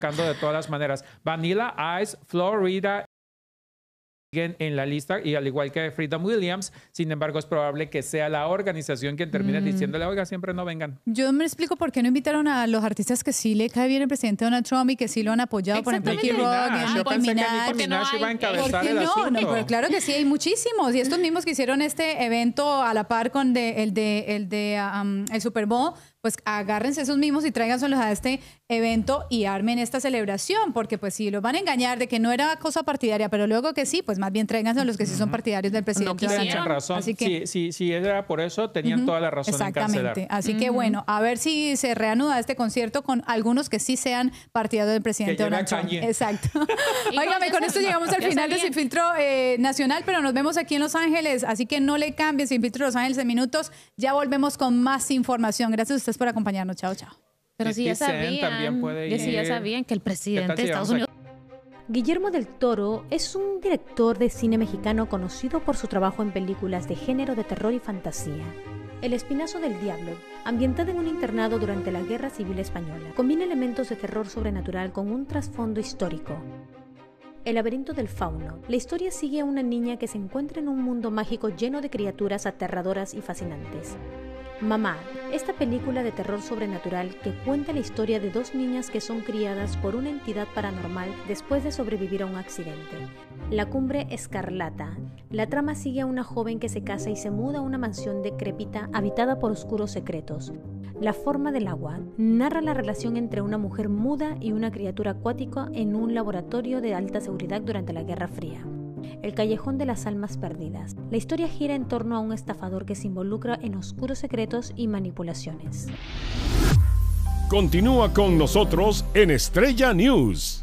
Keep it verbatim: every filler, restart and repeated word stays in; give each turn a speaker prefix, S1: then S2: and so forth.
S1: de todas las maneras. Vanilla Ice, Florida en la lista, y al igual que Freedom Williams. Sin embargo, es probable que sea la organización quien termine mm. diciéndole, oiga, siempre no vengan.
S2: Yo me explico por qué no invitaron a los artistas que sí le cae bien el presidente Donald Trump y que sí lo han apoyado. Por ejemplo, Nicki Minaj.
S1: Yo pensé que Nicki Minaj iba a encabezar el
S2: no?
S1: asunto.
S2: No, pero claro que sí, hay muchísimos. Y estos mismos que hicieron este evento a la par con de, el de el de um, el Super Bowl, pues agárrense esos mismos y tráiganselos a este evento y armen esta celebración, porque pues si los van a engañar de que no era cosa partidaria, pero luego que sí, pues más bien tráiganse a los que sí son partidarios del presidente.
S1: No tienen razón. Así que, si, si, si era por eso, tenían uh-huh. toda la razón
S2: Exactamente.
S1: en cancelar.
S2: Así uh-huh. que bueno, a ver si se reanuda este concierto con algunos que sí sean partidarios del presidente Donald Trump. Exacto. Óigame, con esto llegamos al final de Sin Filtro eh, Nacional, pero nos vemos aquí en Los Ángeles, así que no le cambien. Sin Filtro Los Ángeles en minutos. Ya volvemos con más información. Gracias a ustedes por acompañarnos. Chao, chao.
S3: Pero si ya sabían, que si ya sabían que el presidente de Estados Unidos...
S4: Guillermo del Toro es un director de cine mexicano conocido por su trabajo en películas de género de terror y fantasía. El Espinazo del Diablo, ambientada en un internado durante la Guerra Civil Española, combina elementos de terror sobrenatural con un trasfondo histórico. El laberinto del fauno. La historia sigue a una niña que se encuentra en un mundo mágico lleno de criaturas aterradoras y fascinantes. Mamá, esta película de terror sobrenatural que cuenta la historia de dos niñas que son criadas por una entidad paranormal después de sobrevivir a un accidente. La Cumbre Escarlata. La trama sigue a una joven que se casa y se muda a una mansión decrépita habitada por oscuros secretos. La forma del agua. Narra la relación entre una mujer muda y una criatura acuática en un laboratorio de alta seguridad durante la Guerra Fría. El Callejón de las Almas Perdidas. La historia gira en torno a un estafador que se involucra en oscuros secretos y manipulaciones.
S5: Continúa con nosotros en Estrella News.